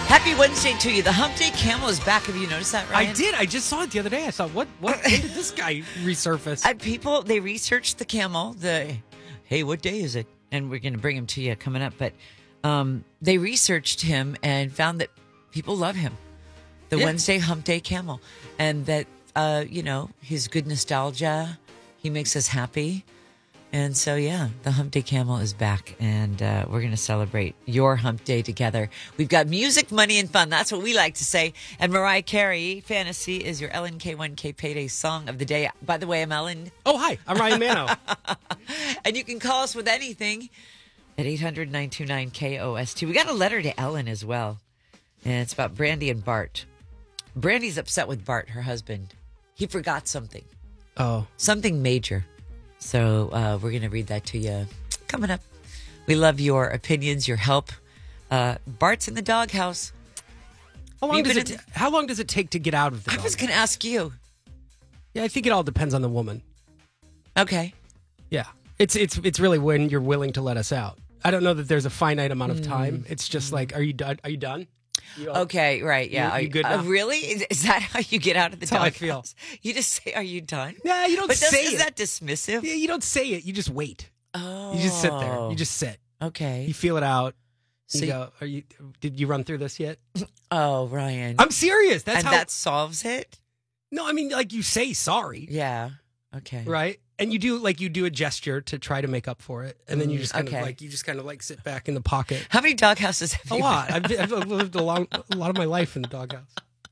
Happy Wednesday to you. The Hump Day Camel is back. Have you noticed that, Ryan? I did. I just saw it the other day. I thought, when did this guy resurface? People, they researched the camel. Hey, what day is it? And we're going to bring him to you coming up. But they researched him and found that people love him. The Wednesday Hump Day Camel. And that, his good nostalgia. He makes us happy. And so, the Hump Day Camel is back, and we're going to celebrate your Hump Day together. We've got music, money, and fun. That's what we like to say. And Mariah Carey, Fantasy, is your LNK1K Payday Song of the Day. By the way, I'm Ellen. Oh, hi. I'm Ryan Mano. And you can call us with anything at 800-929-KOST. We got a letter to Ellen as well, and it's about Brandy and Bart. Brandy's upset with Bart, her husband. He forgot something. Oh. Something major. So we're going to read that to you coming up. We love your opinions, your help. Bart's in the doghouse. How long does it take to get out of the doghouse? I was going to ask you. Yeah, I think it all depends on the woman. Okay. Yeah. It's really when you're willing to let us out. I don't know that there's a finite amount of time. It's just like, are you done? Are you done? Okay, right, yeah. Are you good now? Really? Is that how you get out of the doghouse? That's how I feel. You just say, are you done? Yeah, you don't say it. Is that dismissive? Yeah, you don't say it. You just wait. Oh. You just sit there. You just sit. Okay. You feel it out. So you go, did you run through this yet? Oh, Ryan. I'm serious. That solves it? No, I mean, like, you say sorry. Yeah. Okay. Right? And you do a gesture to try to make up for it. And then you just kind of sit back in the pocket. How many doghouses have you A lot. I've lived a lot of my life in the doghouse.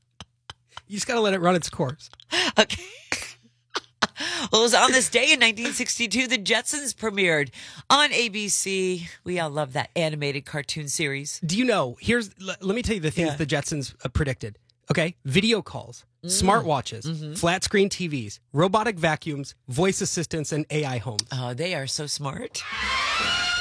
You just got to let it run its course. Okay. Well, it was on this day in 1962, the Jetsons premiered on ABC. We all love that animated cartoon series. Do you know, let me tell you the things the Jetsons predicted. Okay? Video calls, smartwatches, flat screen TVs, robotic vacuums, voice assistants, and AI homes. Oh, they are so smart.